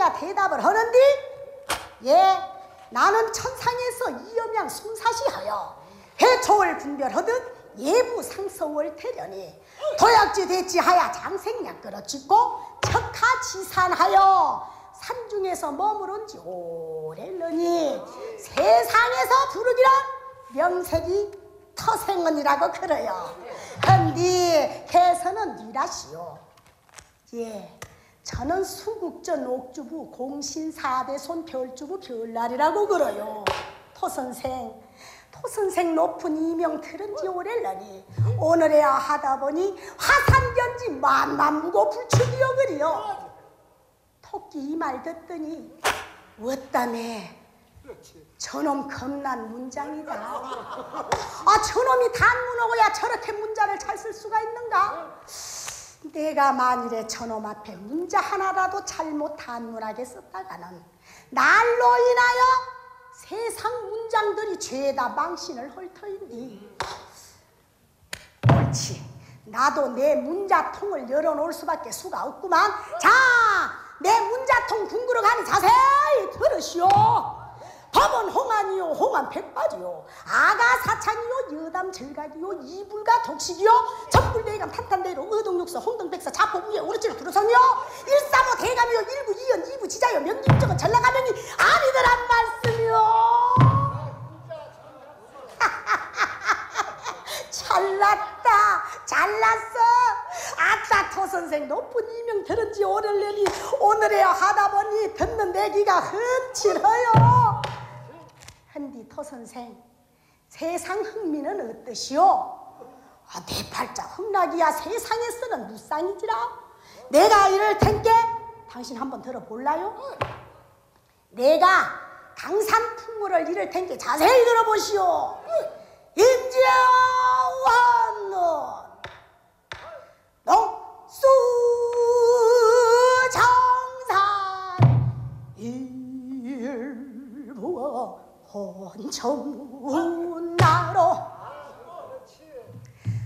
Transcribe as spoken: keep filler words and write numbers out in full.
묻느냐 대답을 하는디 예 나는 천상에서 이염양 숭사시하여 해초를 분별하듯 예부 상서월 태련이 도약지 대지하여 장생약 끌어짓고 척하지산하여 산중에서 머무른 지 오래려니 세상에서 부르기란 명색이 터생언이라고 그래요. 헌디 개선은 니라시오. 예, 저는 수국전 옥주부 공신사대손 별주부 별날이라고 그래요. 토선생 토선생 높은 이명 들은 지 오래려니 오늘에야 하다 보니 화산견지 만만무고 불축이여 그리요. 토끼 이 말 듣더니 어따매 저놈 겁난 문장이다. 아 저놈이 단문하고야 저렇게 문자를 잘 쓸 수가 있는가? 내가 만일에 저놈 앞에 문자 하나라도 잘못 단문하게 썼다가는 날로 인하여 세상 문장들이 죄다 망신을 할 터인디. 옳지, 나도 내 문자통을 열어놓을 수밖에 수가 없구만. 자, 내 문자통 궁구러 가니 자세히 들으시오. 법은 홍안이요 홍안 백발이요 아가 사찬이요 여담 절각이요 이불가 독식이요 전불대감 탄탄대로 의동육서 홍등백서 자포부에 오르치로 두루성이요 일삼오 대감이요 일부 이연 이부 지자요 명림적은 전라가면이 아니더란 말씀이요. 잘났다 잘났어. 아따 토선생 높은 이명 들은지 오래려니 오늘에야 하다보니 듣는 내 귀가 흠칠어요. 헌디 토선생 세상 흥미는 어떠시오? 아, 내 팔자 흠락이야 세상에서는 무쌍이지라. 내가 이럴 텐께 당신 한번 들어볼라요? 내가 강산풍물을 이럴 텐께 자세히 들어보시오. 인자원론 농수정산 일부와 혼천문나로